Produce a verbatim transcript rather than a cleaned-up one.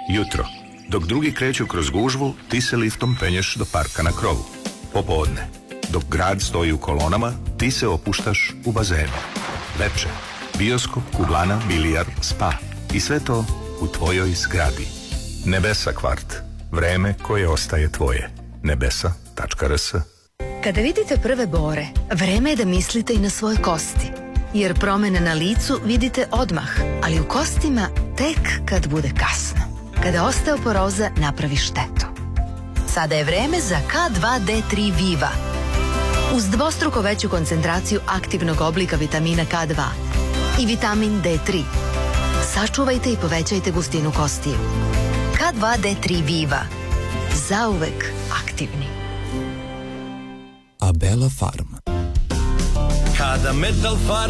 Jutro. Dok drugi kreću kroz gužvu, ti se liftom penješ do parka na krovu. Popodne. Dok grad stoji u kolonama, ti se opuštaš u bazenu. Večer. Bioskop, kuglana, bilijar, spa. I sve to u tvojoj zgradi. Nebesa kvart. Vreme koje ostaje tvoje. nebesa tačka r s. Kada vidite prve bore, vreme je da mislite i na svoje kosti. Jer promene na licu vidite odmah, ali u kostima tek kad bude kasno. Kada osteoporoza napravi štetu. Sada je vreme za K dva D tri Viva. Uz dvostruko veću koncentraciju aktivnog oblika vitamina K dva i vitamin D tri. Sačuvajte i povećajte gustinu kostiju. K dva D tri Viva. Zauvek aktivni. Abela Farm. Kada Metal Farm